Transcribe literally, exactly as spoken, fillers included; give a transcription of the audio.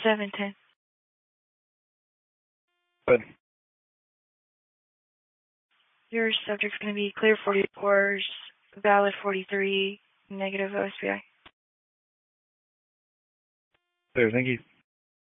seven ten. Good. Your subject's going to be clear forty-four, valid forty-three, negative O S P I. Clear, thank you.